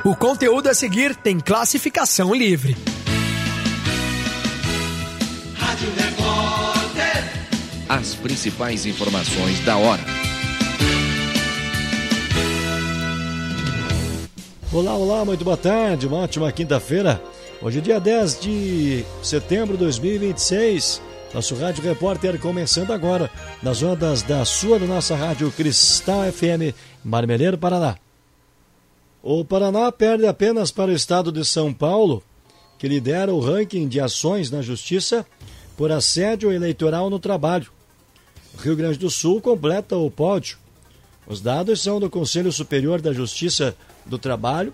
O conteúdo a seguir tem classificação livre. Rádio Repórter. As principais informações da hora. Olá, muito boa tarde, uma ótima quinta-feira. Hoje é dia 10 de setembro de 2026. Nosso Rádio Repórter começando agora, nas ondas da nossa Rádio Cristal FM, Marmeleiro, Paraná. O Paraná perde apenas para o estado de São Paulo, que lidera o ranking de ações na Justiça por assédio eleitoral no trabalho. O Rio Grande do Sul completa o pódio. Os dados são do Conselho Superior da Justiça do Trabalho,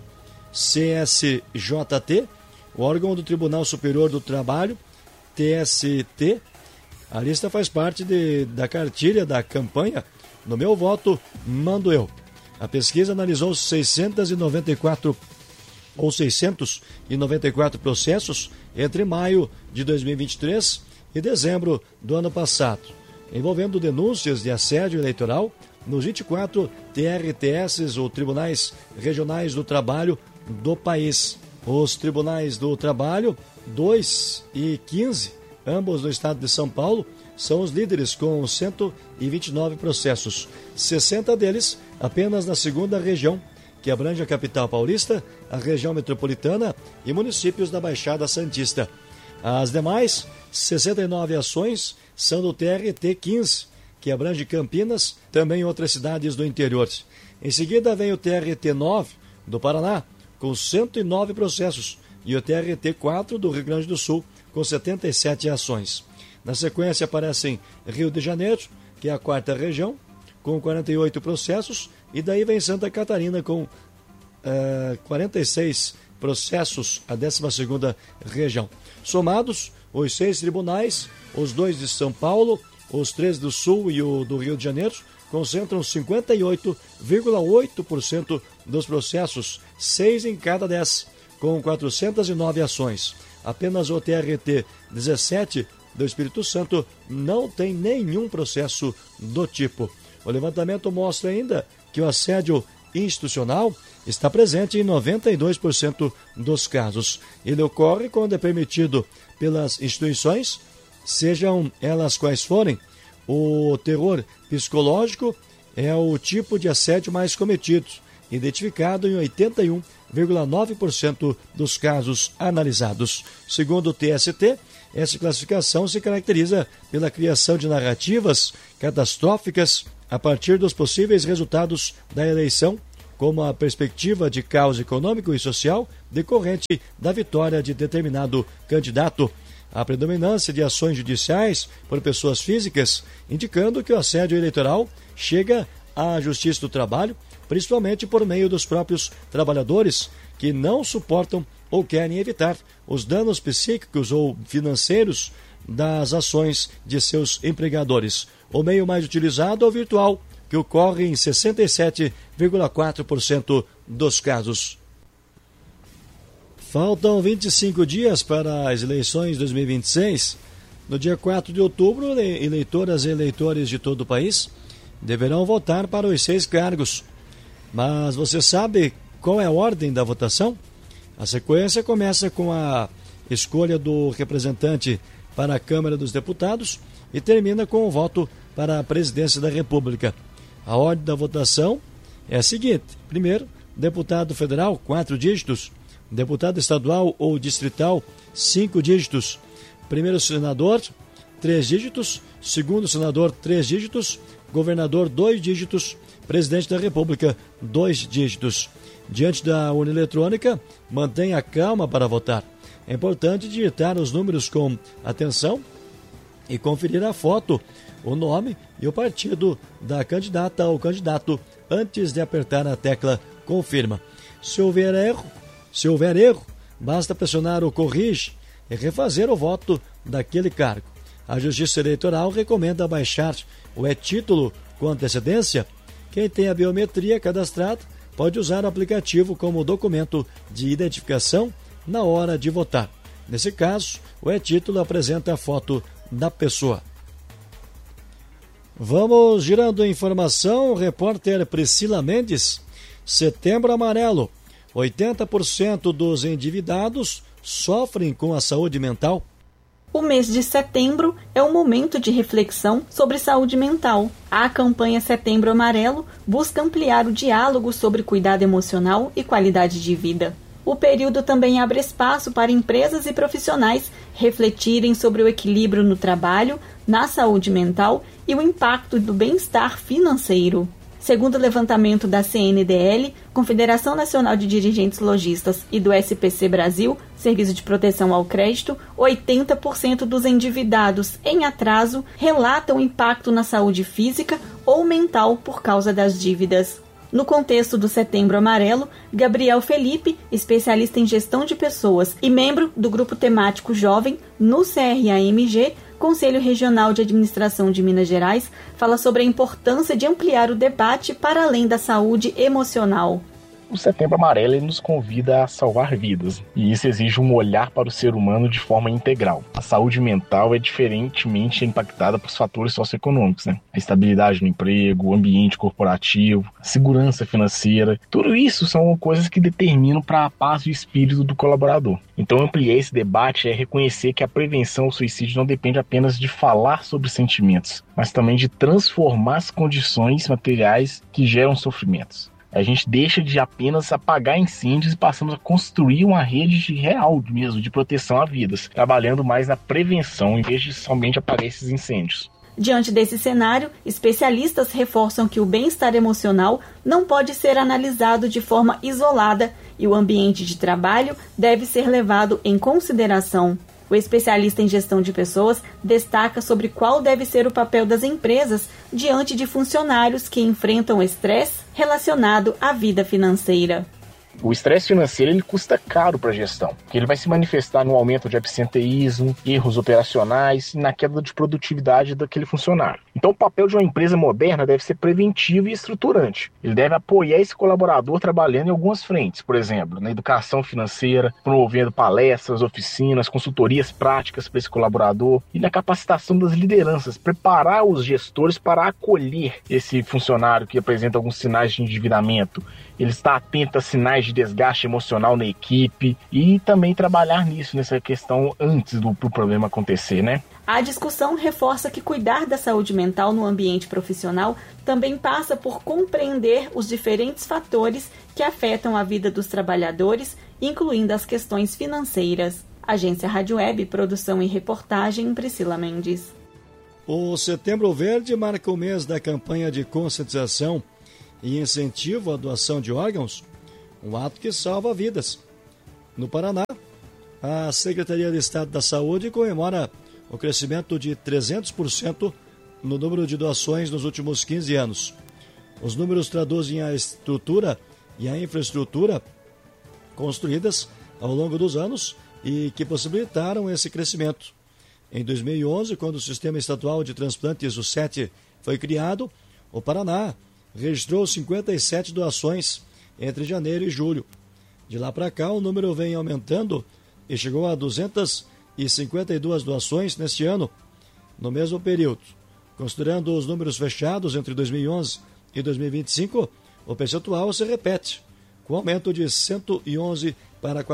CSJT, o órgão do Tribunal Superior do Trabalho, TST. A lista faz parte da cartilha da campanha No Meu Voto, Mando Eu. A pesquisa analisou 694 processos entre maio de 2023 e dezembro do ano passado, envolvendo denúncias de assédio eleitoral nos 24 TRTS, ou Tribunais Regionais do Trabalho do país. Os Tribunais do Trabalho 2 e 15, ambos no estado de São Paulo, são os líderes com 129 processos, 60 deles apenas na segunda região, que abrange a capital paulista, a região metropolitana e municípios da Baixada Santista. As demais 69 ações são do TRT 15, que abrange Campinas, também outras cidades do interior. Em seguida vem o TRT 9 do Paraná, com 109 processos, e o TRT 4 do Rio Grande do Sul, com 77 ações. Na sequência aparecem Rio de Janeiro, que é a quarta região, com 48 processos, e daí vem Santa Catarina com 46 processos, a 12ª região. Somados, os 6 tribunais, os 2 de São Paulo, os 3 do Sul e o do Rio de Janeiro, concentram 58,8% dos processos, 6 em cada 10, com 409 ações. Apenas o TRT 17 do Espírito Santo não tem nenhum processo do tipo. O levantamento mostra ainda que o assédio institucional está presente em 92% dos casos. Ele ocorre quando é permitido pelas instituições, sejam elas quais forem. O terror psicológico é o tipo de assédio mais cometido, identificado em 81,9% dos casos analisados. Segundo o TST, essa classificação se caracteriza pela criação de narrativas catastróficas a partir dos possíveis resultados da eleição, como a perspectiva de caos econômico e social decorrente da vitória de determinado candidato. A predominância de ações judiciais por pessoas físicas, indicando que o assédio eleitoral chega à Justiça do Trabalho, principalmente por meio dos próprios trabalhadores, que não suportam ou querem evitar os danos psíquicos ou financeiros das ações de seus empregadores. O meio mais utilizado é o virtual, que ocorre em 67,4% dos casos. Faltam 25 dias para as eleições 2026. No dia 4 de outubro, eleitoras e eleitores de todo o país deverão votar para os 6 cargos. Mas você sabe qual é a ordem da votação? A sequência começa com a escolha do representante para a Câmara dos Deputados e termina com o voto para a Presidência da República. A ordem da votação é a seguinte: primeiro, deputado federal, 4 dígitos. Deputado estadual ou distrital, 5 dígitos. Primeiro senador, 3 dígitos. Segundo senador, 3 dígitos. Governador, 2 dígitos. Presidente da República, 2 dígitos. Diante da urna eletrônica, mantenha a calma para votar. É importante digitar os números com atenção e conferir a foto, o nome e o partido da candidata ou candidato antes de apertar a tecla confirma. Se houver erro, basta pressionar o corrige e refazer o voto daquele cargo. A Justiça Eleitoral recomenda baixar o e-título com antecedência. Quem tem a biometria cadastrada pode usar o aplicativo como documento de identificação na hora de votar. Nesse caso, o e-título apresenta a foto da pessoa. Vamos girando a informação. Repórter Priscila Mendes. Setembro Amarelo. 80% dos endividados sofrem com a saúde mental. O mês de setembro é um momento de reflexão sobre saúde mental. A campanha Setembro Amarelo busca ampliar o diálogo sobre cuidado emocional e qualidade de vida. O período também abre espaço para empresas e profissionais refletirem sobre o equilíbrio no trabalho, na saúde mental e o impacto do bem-estar financeiro. Segundo o levantamento da CNDL, Confederação Nacional de Dirigentes Lojistas, e do SPC Brasil, Serviço de Proteção ao Crédito, 80% dos endividados em atraso relatam impacto na saúde física ou mental por causa das dívidas. No contexto do Setembro Amarelo, Gabriel Felipe, especialista em gestão de pessoas e membro do Grupo Temático Jovem no CRAMG, Conselho Regional de Administração de Minas Gerais, fala sobre a importância de ampliar o debate para além da saúde emocional. O Setembro Amarelo nos convida a salvar vidas, e isso exige um olhar para o ser humano de forma integral. A saúde mental é diferentemente impactada por fatores socioeconômicos, A estabilidade no emprego, o ambiente corporativo, a segurança financeira, tudo isso são coisas que determinam para a paz de espírito do colaborador. Então, ampliar esse debate é reconhecer que a prevenção ao suicídio não depende apenas de falar sobre sentimentos, mas também de transformar as condições materiais que geram sofrimentos. A gente deixa de apenas apagar incêndios e passamos a construir uma rede real mesmo de proteção a vidas, trabalhando mais na prevenção em vez de somente apagar esses incêndios. Diante desse cenário, especialistas reforçam que o bem-estar emocional não pode ser analisado de forma isolada e o ambiente de trabalho deve ser levado em consideração. O especialista em gestão de pessoas destaca sobre qual deve ser o papel das empresas diante de funcionários que enfrentam estresse relacionado à vida financeira. O estresse financeiro ele custa caro para a gestão, porque ele vai se manifestar no aumento de absenteísmo, erros operacionais e na queda de produtividade daquele funcionário. Então o papel de uma empresa moderna deve ser preventivo e estruturante. Ele deve apoiar esse colaborador trabalhando em algumas frentes, por exemplo, na educação financeira, promovendo palestras, oficinas, consultorias práticas para esse colaborador e na capacitação das lideranças, preparar os gestores para acolher esse funcionário que apresenta alguns sinais de endividamento. Ele está atento a sinais de desgaste emocional na equipe e também trabalhar nessa questão antes do problema acontecer, A discussão reforça que cuidar da saúde mental no ambiente profissional também passa por compreender os diferentes fatores que afetam a vida dos trabalhadores, incluindo as questões financeiras. Agência Rádio Web, produção e reportagem, Priscila Mendes. O Setembro Verde marca o mês da campanha de conscientização e incentivo à doação de órgãos, um ato que salva vidas. No Paraná, a Secretaria de Estado da Saúde comemora o crescimento de 300% no número de doações nos últimos 15 anos. Os números traduzem a estrutura e a infraestrutura construídas ao longo dos anos e que possibilitaram esse crescimento. Em 2011, quando o Sistema Estadual de Transplantes, o SET, foi criado, o Paraná registrou 57 doações entre janeiro e julho. De lá para cá, o número vem aumentando e chegou a 252 doações neste ano, no mesmo período. Considerando os números fechados entre 2011 e 2025, o percentual se repete, com aumento de 111 para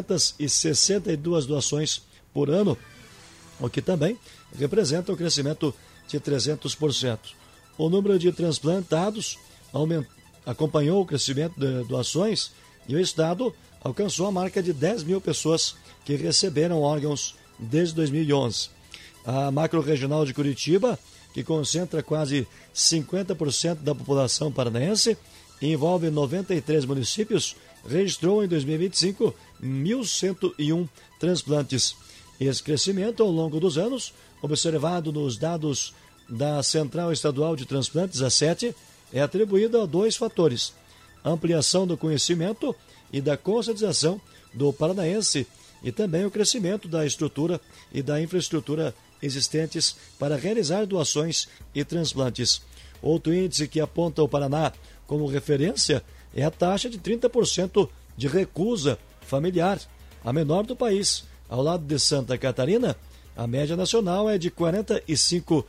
462 doações por ano, o que também representa um crescimento de 300%. O número de transplantados acompanhou o crescimento de doações e o Estado alcançou a marca de 10 mil pessoas que receberam órgãos desde 2011. A macro-regional de Curitiba, que concentra quase 50% da população paranaense e envolve 93 municípios, registrou em 2025 1.101 transplantes. Esse crescimento ao longo dos anos, observado nos dados da Central Estadual de Transplantes, a SET, é atribuído a dois fatores: ampliação do conhecimento e da conscientização do paranaense e também o crescimento da estrutura e da infraestrutura existentes para realizar doações e transplantes. Outro índice que aponta o Paraná como referência é a taxa de 30% de recusa familiar, a menor do país. Ao lado de Santa Catarina, a média nacional é de 45%.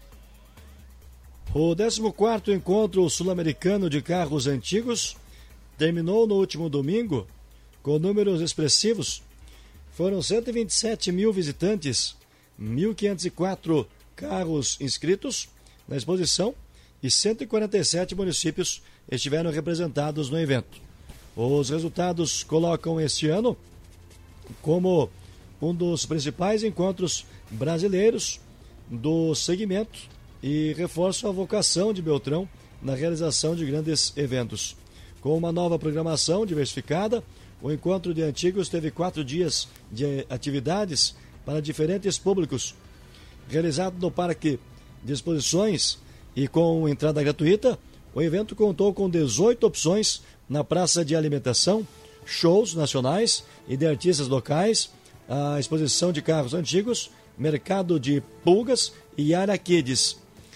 O 14º Encontro Sul-Americano de Carros Antigos terminou no último domingo com números expressivos. Foram 127 mil visitantes, 1.504 carros inscritos na exposição e 147 municípios estiveram representados no evento. Os resultados colocam este ano como um dos principais encontros brasileiros do segmento e reforçam a vocação de Beltrão na realização de grandes eventos. Com uma nova programação diversificada, o Encontro de Antigos teve 4 dias de atividades para diferentes públicos. Realizado no Parque de Exposições e com entrada gratuita, o evento contou com 18 opções na praça de alimentação, shows nacionais e de artistas locais, a exposição de carros antigos, mercado de pulgas e área kids.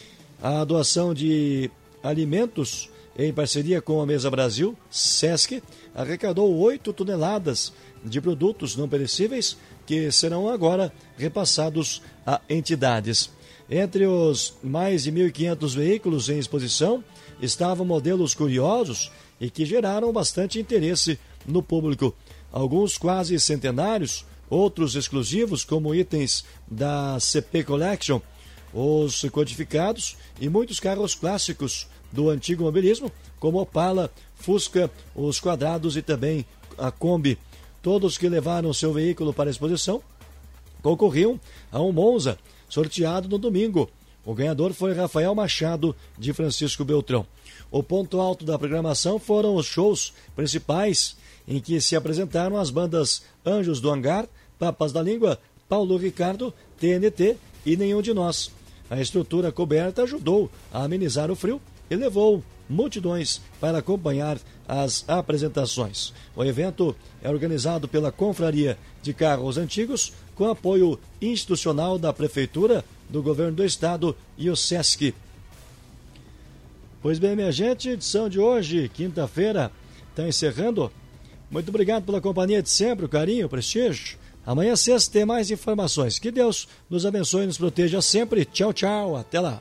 A doação de alimentos em parceria com a Mesa Brasil, Sesc, arrecadou 8 toneladas de produtos não perecíveis que serão agora repassados a entidades. Entre os mais de 1.500 veículos em exposição estavam modelos curiosos e que geraram bastante interesse no público. Alguns quase centenários, outros exclusivos como itens da CP Collection, os codificados e muitos carros clássicos do antigo mobilismo, como Opala, Fusca, os quadrados e também a Kombi. Todos que levaram seu veículo para a exposição concorriam a um Monza, sorteado no domingo. O ganhador foi Rafael Machado, de Francisco Beltrão. O ponto alto da programação foram os shows principais, em que se apresentaram as bandas Anjos do Hangar, Papas da Língua, Paulo Ricardo, TNT e Nenhum de Nós. A estrutura coberta ajudou a amenizar o frio e levou multidões para acompanhar as apresentações. O evento é organizado pela Confraria de Carros Antigos, com apoio institucional da Prefeitura, do Governo do Estado e o Sesc. Pois bem, minha gente, edição de hoje, quinta-feira, está encerrando. Muito obrigado pela companhia de sempre, o carinho, o prestígio. Amanhã, sexta, tem mais informações. Que Deus nos abençoe e nos proteja sempre. Tchau, tchau. Até lá.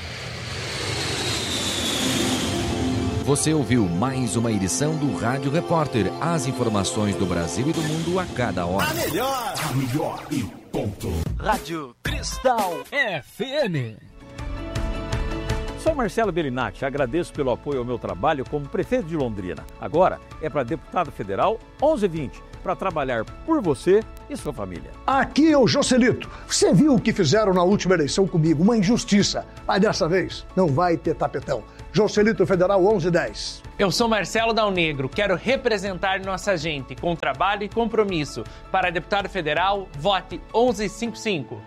Você ouviu mais uma edição do Rádio Repórter. As informações do Brasil e do mundo a cada hora. A melhor e ponto. Rádio Cristal FM. Sou Marcelo Bellinati, agradeço pelo apoio ao meu trabalho como prefeito de Londrina. Agora é para deputado federal 1120, para trabalhar por você e sua família. Aqui é o Joselito. Você viu o que fizeram na última eleição comigo? Uma injustiça. Mas dessa vez não vai ter tapetão. Joselito Federal 1110. Eu sou Marcelo Dal Negro, quero representar nossa gente com trabalho e compromisso. Para deputado federal, vote 1155.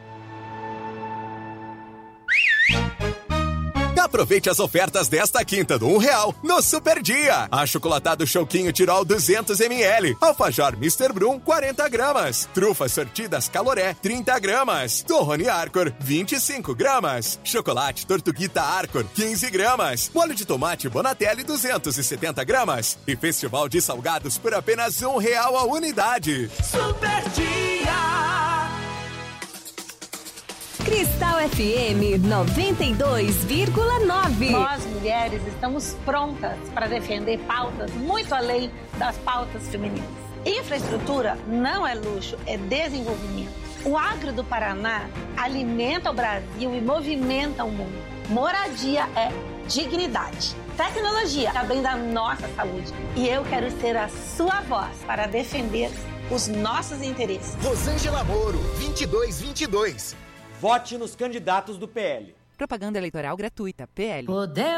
Aproveite as ofertas desta quinta do R$1 no Super Dia. Achocolatado Choquinho Tirol 200ml. Alfajor Mr. Brum 40 gramas. Trufas sortidas Caloré 30 gramas. Torrone Arcor 25 gramas. Chocolate Tortuguita Arcor 15 gramas. Molho de tomate Bonatelli 270 gramas. E Festival de Salgados por apenas R$1 a unidade. Super Dia. Cristal FM 92,9. Nós, mulheres, estamos prontas para defender pautas muito além das pautas femininas. Infraestrutura não é luxo, é desenvolvimento. O agro do Paraná alimenta o Brasil e movimenta o mundo. Moradia é dignidade. Tecnologia está bem da nossa saúde. E eu quero ser a sua voz para defender os nossos interesses. Rosângela Moro, 2222. Vote nos candidatos do PL. Propaganda eleitoral gratuita. PL. Poder